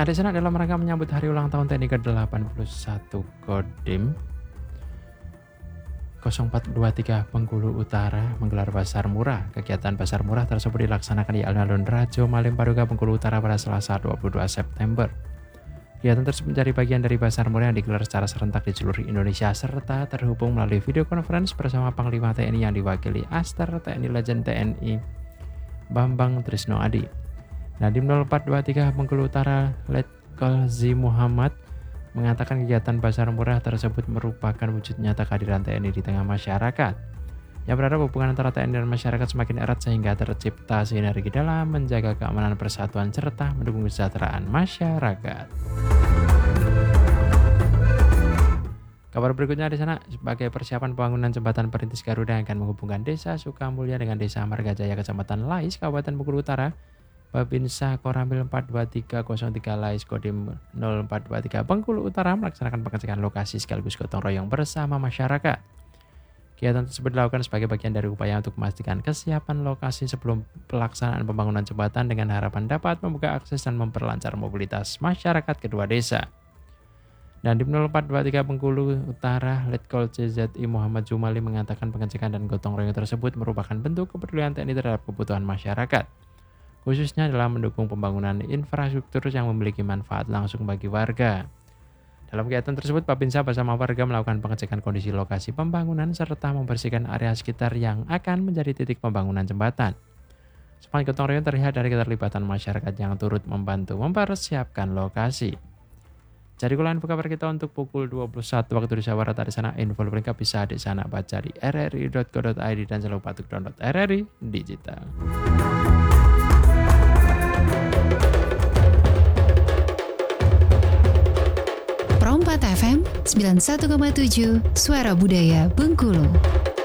Adik sanak dalam rangka menyambut hari ulang tahun TNI ke-81 Kodim 0423 Bengkulu Utara menggelar pasar murah. Kegiatan pasar murah tersebut dilaksanakan di Alun-Alun Rajo, Malin Paduka, Bengkulu Utara pada Selasa 22 September. Kegiatan tersebut menjadi bagian dari pasar murah yang digelar secara serentak di seluruh Indonesia serta terhubung melalui video conference bersama Panglima TNI yang diwakili Aster TNI Legend TNI Bambang Trisno Adi. Nadim 0423 Bengkulu Utara Letkol Z Muhammad mengatakan kegiatan pasar murah tersebut merupakan wujud nyata kehadiran TNI di tengah masyarakat. Yang berharap hubungan antara TNI dan masyarakat semakin erat sehingga tercipta sinergi dalam menjaga keamanan persatuan serta mendukung kesejahteraan masyarakat. Kabar berikutnya di sana, sebagai persiapan pembangunan jembatan perintis Garuda yang akan menghubungkan Desa Sukamulya dengan Desa Margajaya Kecamatan Lais, Kabupaten Bengkulu Utara, Babinsa Koramil 42303 Lais Kodim 0423 Bengkulu Utara melaksanakan pengecekan lokasi sekaligus gotong royong bersama masyarakat. Kegiatan tersebut dilakukan sebagai bagian dari upaya untuk memastikan kesiapan lokasi sebelum pelaksanaan pembangunan jembatan dengan harapan dapat membuka akses dan memperlancar mobilitas masyarakat kedua desa. Dan di 0423 Bengkulu Utara, Letkol CZI Muhammad Jumali mengatakan pengecekan dan gotong royong tersebut merupakan bentuk kepedulian TNI terhadap kebutuhan masyarakat, khususnya dalam mendukung pembangunan infrastruktur yang memiliki manfaat langsung bagi warga. Dalam kegiatan tersebut, Babinsa bersama warga melakukan pengecekan kondisi lokasi pembangunan serta membersihkan area sekitar yang akan menjadi titik pembangunan jembatan. Sepanjang gotong royong terlihat dari keterlibatan masyarakat yang turut membantu mempersiapkan lokasi. Jadi kalau info kabar kita untuk pukul 21 waktu Indonesia Barat di sana, info lengkap bisa di sana baca di rri.co.id dan jangan lupa untuk download RRI Digital. Pro 4 FM 91,7 Suara Budaya Bengkulu.